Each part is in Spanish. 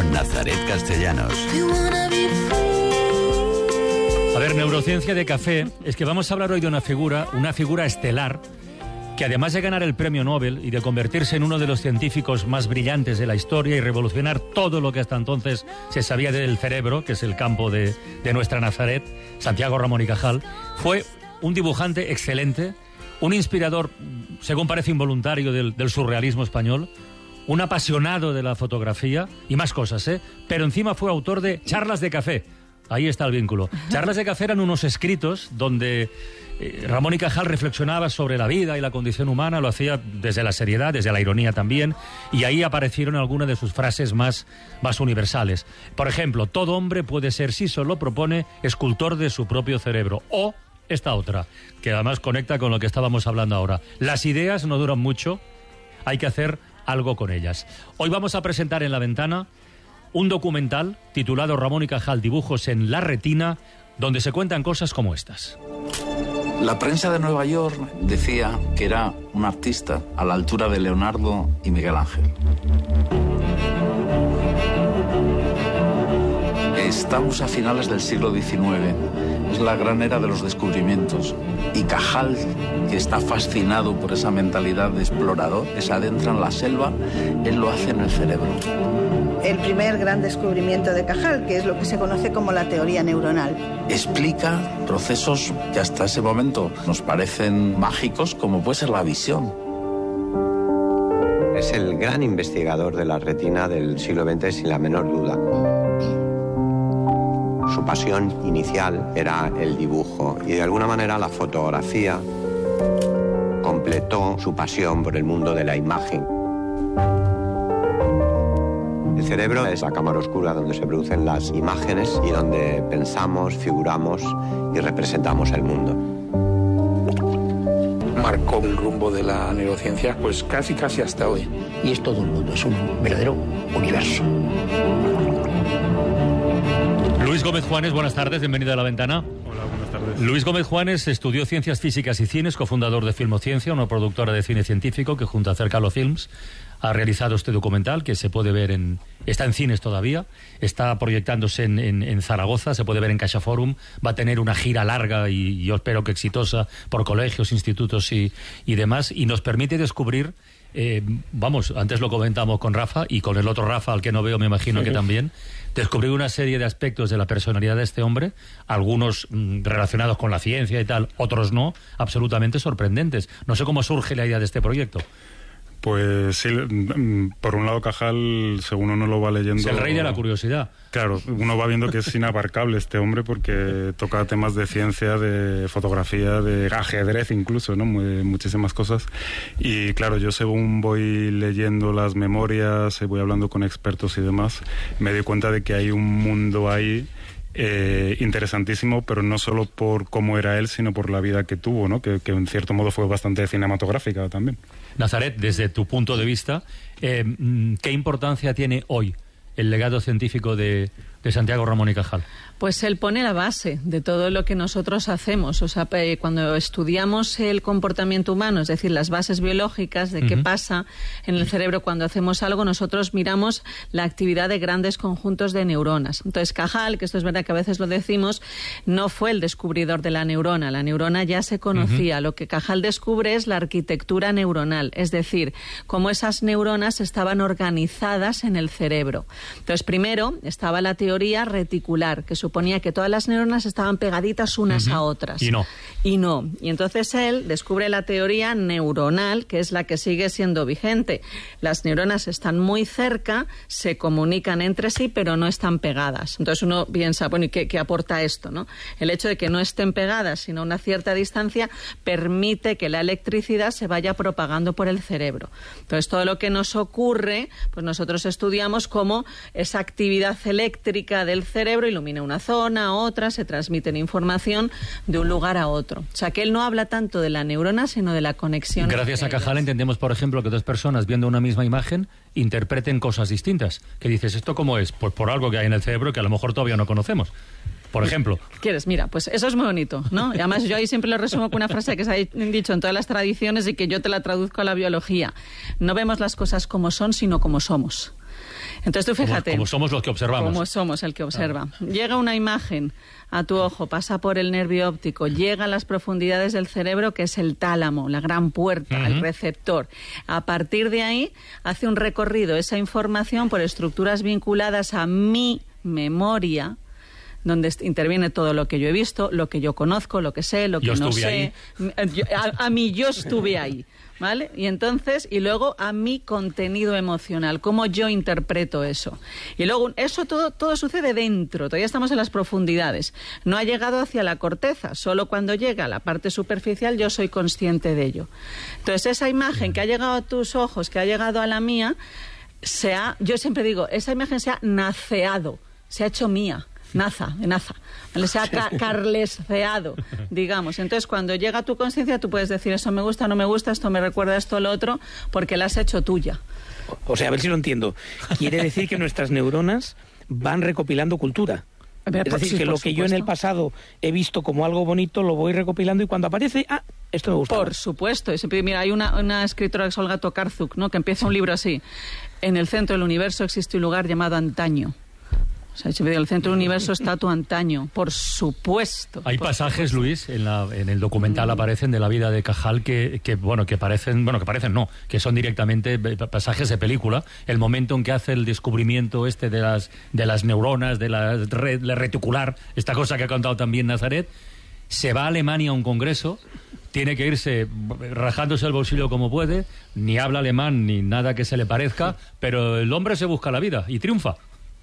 con Nazaret Castellanos. A ver, neurociencia de café, es que vamos a hablar hoy de una figura estelar, que además de ganar el premio Nobel y de convertirse en uno de los científicos más brillantes de la historia y revolucionar todo lo que hasta entonces se sabía del cerebro, que es el campo de nuestra Nazaret, Santiago Ramón y Cajal, fue un dibujante excelente, un inspirador, según parece involuntario, del surrealismo español, un apasionado de la fotografía y más cosas, pero encima fue autor de Charlas de Café. Ahí está el vínculo. Charlas de Café eran unos escritos donde Ramón y Cajal reflexionaba sobre la vida y la condición humana, lo hacía desde la seriedad, desde la ironía también, y ahí aparecieron algunas de sus frases más universales. Por ejemplo, todo hombre puede ser, si solo propone, escultor de su propio cerebro. O esta otra, que además conecta con lo que estábamos hablando ahora. Las ideas no duran mucho, hay que hacer algo con ellas. Hoy vamos a presentar en La Ventana un documental titulado Ramón y Cajal, dibujos en la retina, donde se cuentan cosas como estas. La prensa de Nueva York decía que era un artista a la altura de Leonardo y Miguel Ángel. Estamos a finales del siglo XIX, es la gran era de los descubrimientos, y Cajal, que está fascinado por esa mentalidad de explorador, que se adentra en la selva, él lo hace en el cerebro. El primer gran descubrimiento de Cajal, que es lo que se conoce como la teoría neuronal. Explica procesos que hasta ese momento nos parecen mágicos, como puede ser la visión. Es el gran investigador de la retina del siglo XX, sin la menor duda. Su pasión inicial era el dibujo y de alguna manera la fotografía completó su pasión por el mundo de la imagen. El cerebro es la cámara oscura donde se producen las imágenes y donde pensamos, figuramos y representamos el mundo. Marcó el rumbo de la neurociencia pues casi hasta hoy. Y es todo un mundo, es un verdadero universo. Luis Gómez Juanes, buenas tardes, bienvenido a La Ventana. Hola, buenas tardes. Luis Gómez Juanes estudió Ciencias Físicas y Cines, cofundador de Filmociencia, una productora de cine científico que junto a Cercalo Films ha realizado este documental que se puede ver está en cines todavía, está proyectándose en Zaragoza, se puede ver en CaixaForum, va a tener una gira larga y yo espero que exitosa por colegios, institutos y demás, y nos permite descubrir, antes lo comentamos con Rafa y con el otro Rafa, al que no veo, me imagino que también, descubrir una serie de aspectos de la personalidad de este hombre, algunos relacionados con la ciencia y tal, otros no, absolutamente sorprendentes. No sé cómo surge la idea de este proyecto. Pues sí, por un lado Cajal, según uno lo va leyendo... Es el rey de la curiosidad. Claro, uno va viendo que es inabarcable este hombre porque toca temas de ciencia, de fotografía, de ajedrez incluso, ¿no? Muchísimas cosas. Y claro, yo según voy leyendo las memorias, voy hablando con expertos y demás, me doy cuenta de que hay un mundo ahí interesantísimo, pero no solo por cómo era él, sino por la vida que tuvo, ¿no? Que en cierto modo fue bastante cinematográfica también. Nazaret, desde tu punto de vista, ¿qué importancia tiene hoy el legado científico de Santiago Ramón y Cajal? Pues él pone la base de todo lo que nosotros hacemos. O sea, cuando estudiamos el comportamiento humano, es decir, las bases biológicas de qué pasa en el cerebro cuando hacemos algo, nosotros miramos la actividad de grandes conjuntos de neuronas. Entonces, Cajal, que esto es verdad que a veces lo decimos, no fue el descubridor de la neurona. La neurona ya se conocía. Lo que Cajal descubre es la arquitectura neuronal, es decir, cómo esas neuronas estaban organizadas en el cerebro. Entonces, primero estaba la teoría reticular, que suponía que todas las neuronas estaban pegaditas unas a otras. Y no. Y entonces él descubre la teoría neuronal, que es la que sigue siendo vigente. Las neuronas están muy cerca, se comunican entre sí, pero no están pegadas. Entonces uno piensa, bueno, ¿y qué aporta esto, no? El hecho de que no estén pegadas, sino a una cierta distancia, permite que la electricidad se vaya propagando por el cerebro. Entonces todo lo que nos ocurre, pues nosotros estudiamos cómo esa actividad eléctrica del cerebro ilumina una zona, otra, se transmiten información de un lugar a otro. O sea, que él no habla tanto de la neurona, sino de la conexión. Gracias a Cajal entendemos, por ejemplo, que dos personas viendo una misma imagen interpreten cosas distintas. ¿Qué dices? ¿Esto cómo es? Pues por algo que hay en el cerebro que a lo mejor todavía no conocemos. Por ejemplo. ¿Quieres? Mira, pues eso es muy bonito, ¿no? Y además yo ahí siempre lo resumo con una frase que se ha dicho en todas las tradiciones y que yo te la traduzco a la biología. No vemos las cosas como son, sino como somos. Entonces tú fíjate. Como somos los que observamos. Como somos el que observa. Llega una imagen a tu ojo, pasa por el nervio óptico, llega a las profundidades del cerebro, que es el tálamo, la gran puerta, el receptor. A partir de ahí hace un recorrido esa información por estructuras vinculadas a mi memoria, donde interviene todo lo que yo he visto, lo que yo conozco, lo que sé, lo que no sé. A mí yo estuve ahí, ¿vale? Y entonces, y luego a mi contenido emocional, cómo yo interpreto eso. Y luego, eso todo sucede dentro, todavía estamos en las profundidades. No ha llegado hacia la corteza, solo cuando llega a la parte superficial yo soy consciente de ello. Entonces, esa imagen que ha llegado a tus ojos, que ha llegado a la mía, yo siempre digo, esa imagen se ha naceado, se ha hecho mía. Naza, ¿vale? Se ha carlesceado, digamos. Entonces, cuando llega a tu conciencia, tú puedes decir, eso me gusta, no me gusta, esto me recuerda esto, lo otro, porque la has hecho tuya. O sea, a ver si lo entiendo. Quiere decir que nuestras neuronas van recopilando cultura. Es decir, que lo que yo en el pasado he visto como algo bonito, lo voy recopilando y cuando aparece, esto me gusta. Por supuesto. Mira, hay una escritora que es Olga Tokarczuk, ¿no?, que empieza un libro así. En el centro del universo existe un lugar llamado antaño. O sea, el centro del universo está tu antaño, por supuesto. Hay pasajes, Luis, en el documental aparecen de la vida de Cajal que parecen, que son directamente pasajes de película. El momento en que hace el descubrimiento de las neuronas, de la red reticular, esta cosa que ha contado también Nazaret, se va a Alemania a un congreso, tiene que irse rajándose el bolsillo como puede, ni habla alemán ni nada que se le parezca, pero el hombre se busca la vida y triunfa.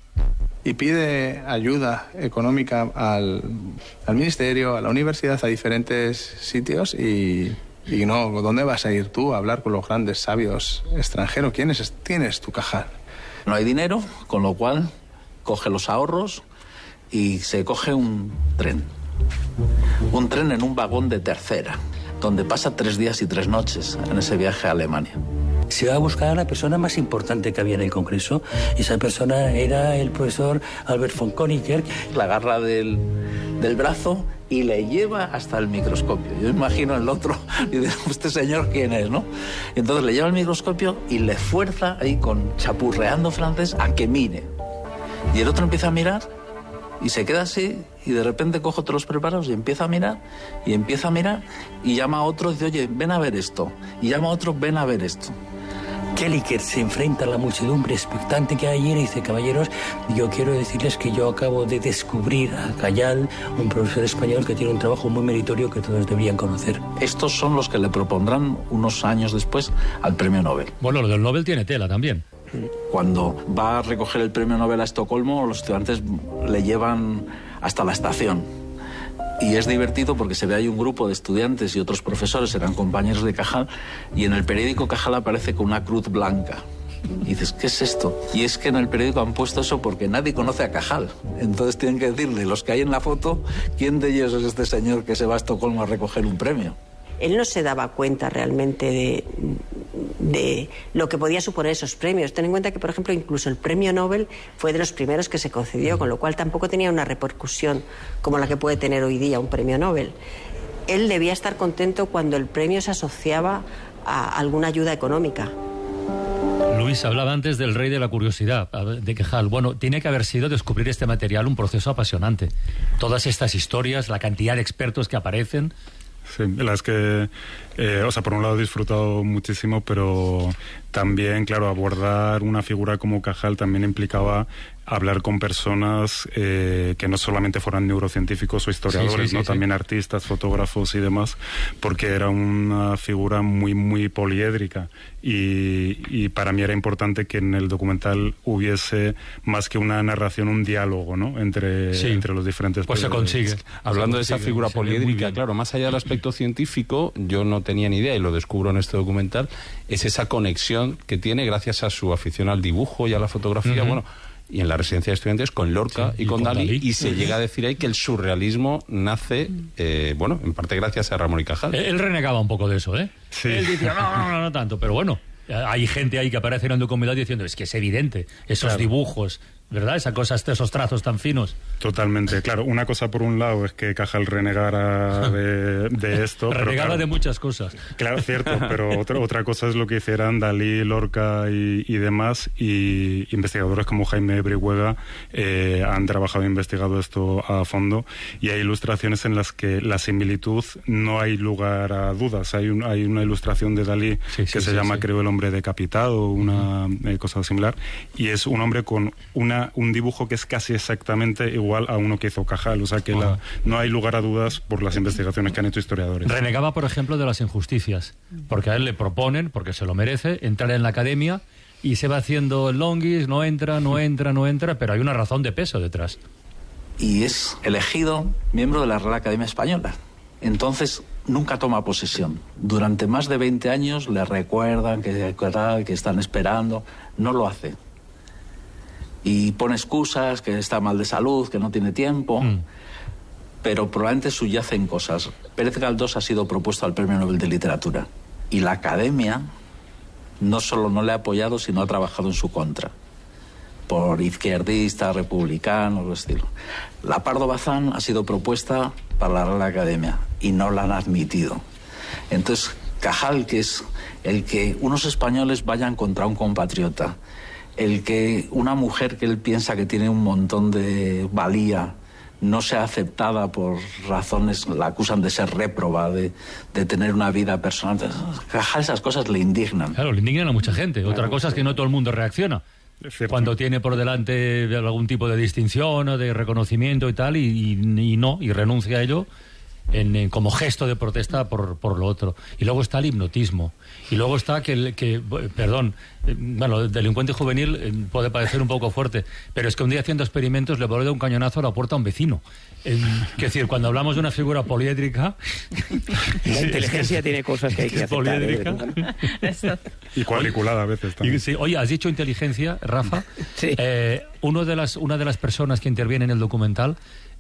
Y pide ayuda económica al ministerio, a la universidad, a diferentes sitios y no, ¿dónde vas a ir tú a hablar con los grandes sabios extranjeros? ¿Quién es tu Cajal? No hay dinero, con lo cual coge los ahorros y se coge un tren. Un tren en un vagón de tercera, donde pasa 3 días y 3 noches en ese viaje a Alemania. Se va a buscar a la persona más importante que había en el Congreso. Esa persona era el profesor Albert von Koeniger. La agarra del brazo y le lleva hasta el microscopio. Yo imagino el otro y digo, ¿este señor quién es, no? Y entonces le lleva el microscopio y le fuerza ahí con chapurreando francés a que mire. Y el otro empieza a mirar y se queda así y de repente coge otros preparados y empieza a mirar y llama a otro y dice, oye, ven a ver esto. Y llama a otro, ven a ver esto. Kelliker se enfrenta a la muchedumbre expectante que hay y dice, caballeros, yo quiero decirles que yo acabo de descubrir a Cajal, un profesor español que tiene un trabajo muy meritorio que todos deberían conocer. Estos son los que le propondrán unos años después al premio Nobel. Bueno, lo del Nobel tiene tela también. Cuando va a recoger el premio Nobel a Estocolmo, los estudiantes le llevan hasta la estación. Y es divertido porque se ve ahí un grupo de estudiantes y otros profesores, eran compañeros de Cajal, y en el periódico Cajal aparece con una cruz blanca. Y dices, ¿qué es esto? Y es que en el periódico han puesto eso porque nadie conoce a Cajal. Entonces tienen que decirle, los que hay en la foto, ¿quién de ellos es este señor que se va a Estocolmo a recoger un premio? Él no se daba cuenta realmente de lo que podía suponer esos premios. Ten en cuenta que, por ejemplo, incluso el premio Nobel fue de los primeros que se concedió, con lo cual tampoco tenía una repercusión como la que puede tener hoy día un premio Nobel. Él debía estar contento cuando el premio se asociaba a alguna ayuda económica. Luis hablaba antes del rey de la curiosidad, de Cajal. Bueno, tiene que haber sido descubrir este material un proceso apasionante. Todas estas historias, la cantidad de expertos que aparecen. Sí, la es que, por un lado he disfrutado muchísimo, pero también, claro, abordar una figura como Cajal también implicaba hablar con personas que no solamente fueran neurocientíficos o historiadores, ¿no? También artistas, fotógrafos y demás, porque era una figura muy, muy poliédrica y para mí era importante que en el documental hubiese más que una narración, un diálogo, ¿no? entre los diferentes pues se consigue. Hablando de esa figura poliédrica, claro, más allá del aspecto científico, yo no tenía ni idea y lo descubro en este documental, es esa conexión que tiene gracias a su afición al dibujo y a la fotografía, y en la residencia de estudiantes con Lorca y con Dalí, y se llega a decir ahí que el surrealismo nace, en parte gracias a Ramón y Cajal. Él renegaba un poco de eso, ¿eh? Sí. Él decía, no tanto, pero bueno, hay gente ahí que aparece en el documental diciendo, es que es evidente, esos dibujos ¿verdad? Esa cosa, esos trazos tan finos. Totalmente, claro. Una cosa por un lado es que Cajal renegara de esto. Renegaba de muchas cosas. Claro, cierto, pero otra cosa es lo que hicieran Dalí, Lorca y demás, y investigadores como Jaime Brihuega han trabajado e investigado esto a fondo, y hay ilustraciones en las que la similitud no hay lugar a dudas. Hay una ilustración de Dalí que se llama, creo, El hombre decapitado, una cosa similar, y es un hombre con un dibujo que es casi exactamente igual a uno que hizo Cajal, o sea que no hay lugar a dudas por las investigaciones que han hecho historiadores. Renegaba, por ejemplo, de las injusticias, porque a él le proponen, porque se lo merece, entrar en la academia y se va haciendo el longuis, no entra, pero hay una razón de peso detrás. Y es elegido miembro de la Real Academia Española. Entonces nunca toma posesión. Durante más de 20 años le recuerdan que están esperando, no lo hace. Y pone excusas, que está mal de salud, que no tiene tiempo, pero probablemente subyacen cosas. Pérez Galdós ha sido propuesto al Premio Nobel de Literatura y la Academia no solo no le ha apoyado, sino ha trabajado en su contra, por izquierdista, republicano, lo estilo. La Pardo Bazán ha sido propuesta para la Real Academia y no la han admitido. Entonces, Cajal, que es el que unos españoles vayan contra un compatriota, el que una mujer que él piensa que tiene un montón de valía no sea aceptada por razones, la acusan de ser réproba, de tener una vida personal. Cajal, esas cosas le indignan. Claro, le indignan a mucha gente. Otra cosa es que no todo el mundo reacciona cuando tiene por delante algún tipo de distinción o de reconocimiento y tal, y renuncia a ello como gesto de protesta por lo otro. Y luego está el hipnotismo. Y luego está el delincuente juvenil puede parecer un poco fuerte, pero es que un día haciendo experimentos le voló de un cañonazo a la puerta a un vecino. Es decir, cuando hablamos de una figura poliédrica... La inteligencia tiene cosas que hay que aceptar. Poliédrica. Y cuadriculada a veces también. Sí, oye, has dicho inteligencia, Rafa. Sí. Una de las personas que interviene en el documental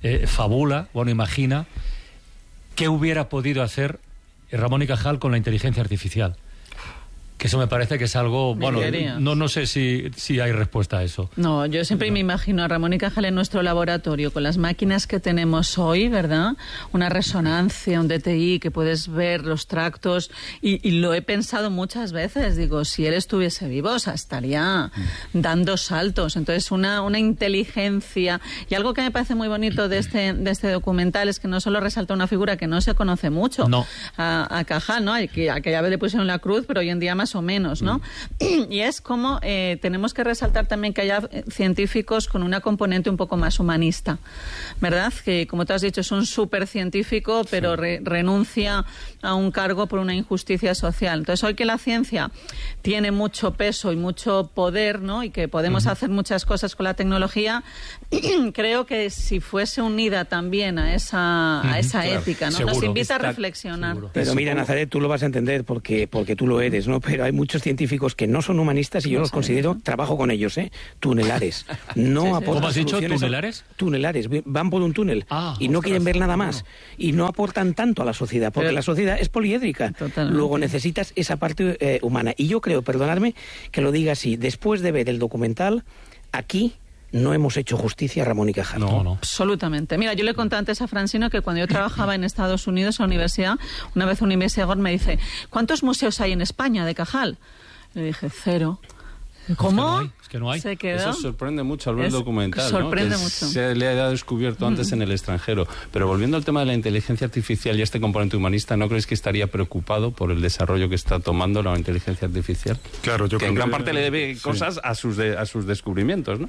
imagina qué hubiera podido hacer Ramón y Cajal con la inteligencia artificial. Que eso me parece que es algo... Bueno, no sé si hay respuesta a eso. No, yo siempre me imagino a Ramón y Cajal en nuestro laboratorio, con las máquinas que tenemos hoy, ¿verdad? Una resonancia, un DTI, que puedes ver los tractos, y lo he pensado muchas veces. Digo, si él estuviese vivo, estaría dando saltos. Entonces, una inteligencia... Y algo que me parece muy bonito de este documental es que no solo resalta una figura que no se conoce mucho, a Cajal, ¿no? Que aquella vez le pusieron la cruz, pero hoy en día más o menos, ¿no? Y es como tenemos que resaltar también que haya científicos con una componente un poco más humanista, ¿verdad? Que, como tú has dicho, es un súper científico, pero renuncia a un cargo por una injusticia social. Entonces, hoy que la ciencia tiene mucho peso y mucho poder, ¿no? Y que podemos hacer muchas cosas con la tecnología, creo que si fuese unida también a esa ética, ¿no? Seguro. Nos invita a reflexionar. Seguro. Pero mira, Nazaret, tú lo vas a entender porque tú lo eres, ¿no? Pero hay muchos científicos que no son humanistas y yo los considero, trabajo con ellos, tunelares. No aportan. ¿Cómo has dicho? ¿Tunelares? Tunelares. Van por un túnel y no quieren ver nada más. Y no aportan tanto a la sociedad, porque la sociedad es poliédrica. Totalmente. Luego necesitas esa parte humana. Y yo creo, perdonadme que lo diga así, después de ver el documental, aquí no hemos hecho justicia a Ramón y Cajal. No. Absolutamente. Mira, yo le conté antes a Francino que cuando yo trabajaba en Estados Unidos, en la universidad, una vez un investigador me dice, ¿cuántos museos hay en España de Cajal? Le dije, 0. ¿Cómo? Es que no hay. Se quedó. Eso sorprende mucho al ver el documental, sorprende ¿no? mucho. Se le ha descubierto antes en el extranjero. Pero volviendo al tema de la inteligencia artificial y este componente humanista, ¿no creéis que estaría preocupado por el desarrollo que está tomando la inteligencia artificial? Claro, yo que creo en gran parte le debe cosas a sus descubrimientos, ¿no?